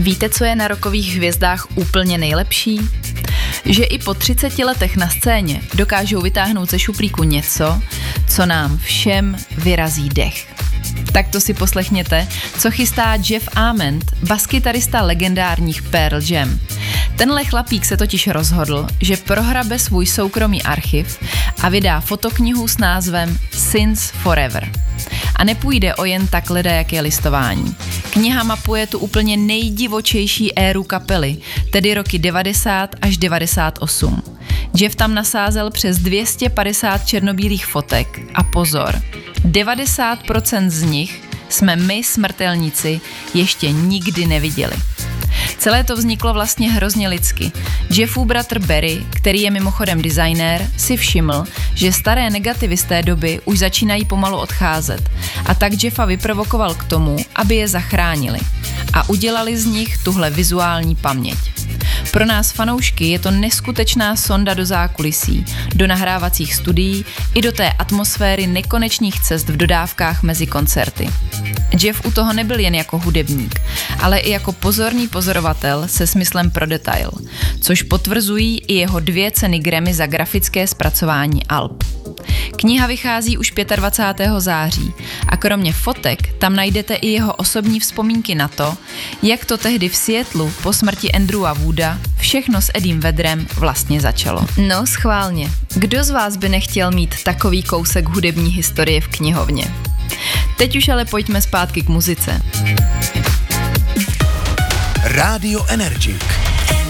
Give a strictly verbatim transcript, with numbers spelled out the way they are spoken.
Víte, co je na rockových hvězdách úplně nejlepší? Že i po třiceti letech na scéně dokážou vytáhnout ze šuplíku něco, co nám všem vyrazí dech. Tak to si poslechněte, co chystá Jeff Ament, baskytarista legendárních Pearl Jam. Tenhle chlapík se totiž rozhodl, že prohrabe svůj soukromý archiv a vydá fotoknihu s názvem Since Forever. A nepůjde o jen tak ledajaké listování. Kniha mapuje tu úplně nejdivočejší éru kapely, tedy roky devadesát až devadesát osm. Jeff tam nasázel přes dvě stě padesát černobílých fotek a pozor, devadesát procent z nich jsme my smrtelníci ještě nikdy neviděli. Celé to vzniklo vlastně hrozně lidsky. Jeffův bratr Barry, který je mimochodem designér, si všiml, že staré negativy z té doby už začínají pomalu odcházet a tak Jeffa vyprovokoval k tomu, aby je zachránili a udělali z nich tuhle vizuální paměť. Pro nás fanoušky je to neskutečná sonda do zákulisí, do nahrávacích studií i do té atmosféry nekonečných cest v dodávkách mezi koncerty. Jeff u toho nebyl jen jako hudebník, ale i jako pozorný pozorovatel se smyslem pro detail, což potvrzují i jeho dvě ceny Grammy za grafické zpracování alb. Kniha vychází už dvacátého pátého září a kromě fotek tam najdete i jeho osobní vzpomínky na to, jak to tehdy v Seattlu po smrti Andrewa Wooda všechno s Eddiem Vedrem vlastně začalo. No schválně, kdo z vás by nechtěl mít takový kousek hudební historie v knihovně? Teď už ale pojďme zpátky k muzice. Rádio Energik.